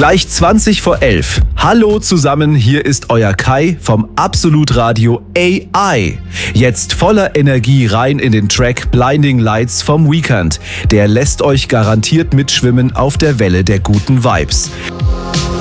Gleich 20 vor 11. Hallo zusammen, hier ist euer Kai vom Absolutradio AI. Jetzt voller Energie rein in den Track Blinding Lights vom Weeknd. Der lässt euch garantiert mitschwimmen auf der Welle der guten Vibes.